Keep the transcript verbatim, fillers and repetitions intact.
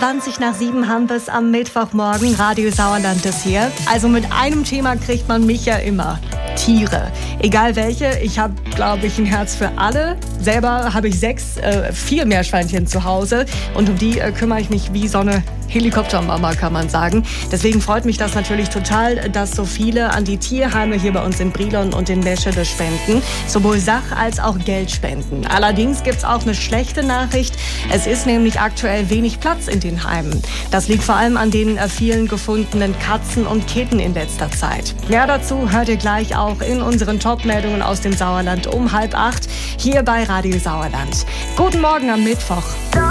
zwanzig nach sieben haben wir es am Mittwochmorgen. Radio Sauerland ist hier. Also mit einem Thema kriegt man mich ja immer. Tiere. Egal welche. Ich habe, glaube ich, ein Herz für alle. Selber habe ich sechs, äh, vier Meerschweinchen zu Hause. Und um die äh, kümmere ich mich wie so eine Helikoptermama, kann man sagen. Deswegen freut mich das natürlich total, dass so viele an die Tierheime hier bei uns in Brilon und in Meschede spenden. Sowohl Sach- als auch Geld spenden. Allerdings gibt es auch eine schlechte Nachricht. Es ist nämlich aktuell wenig Platz in den Heimen. Das liegt vor allem an den äh, vielen gefundenen Katzen und Kitten in letzter Zeit. Mehr dazu hört ihr gleich auch in unseren Top-Meldungen aus dem Sauerland um halb acht hier bei Radio Sauerland. Guten Morgen am Mittwoch.